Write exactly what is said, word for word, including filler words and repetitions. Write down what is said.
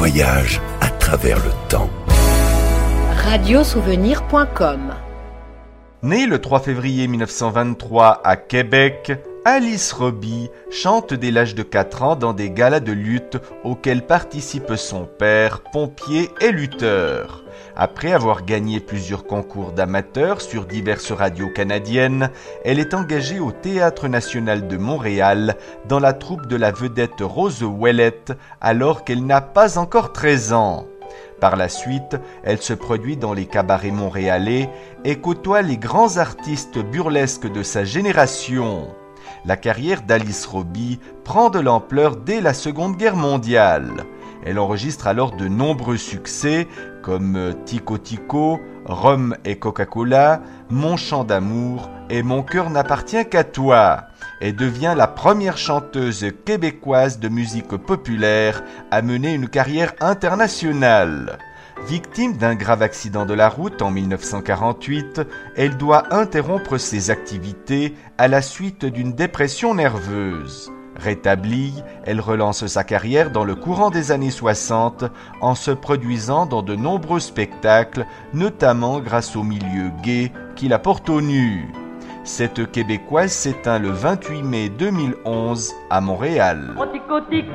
voyage à travers le temps. radio souvenir point com. Née le trois février mille neuf cent vingt-trois à Québec, Alice Robbie chante dès l'âge de quatre ans dans des galas de lutte auxquels participe son père, pompier et lutteur. Après avoir gagné plusieurs concours d'amateurs sur diverses radios canadiennes, elle est engagée au Théâtre national de Montréal dans la troupe de la vedette Rose Ouellette alors qu'elle n'a pas encore treize ans. Par la suite, elle se produit dans les cabarets montréalais et côtoie les grands artistes burlesques de sa génération. La carrière d'Alice Robbie prend de l'ampleur dès la Seconde Guerre mondiale. Elle enregistre alors de nombreux succès comme Tico Tico, Rhum et Coca-Cola, Mon chant d'amour et Mon cœur n'appartient qu'à toi, et devient la première chanteuse québécoise de musique populaire à mener une carrière internationale. Victime d'un grave accident de la route en mille neuf cent quarante-huit, elle doit interrompre ses activités à la suite d'une dépression nerveuse. Rétablie, elle relance sa carrière dans le courant des années soixante en se produisant dans de nombreux spectacles, notamment grâce au milieu gay qui la porte au nu. Cette Québécoise s'éteint le vingt-huit mai deux mille onze à Montréal.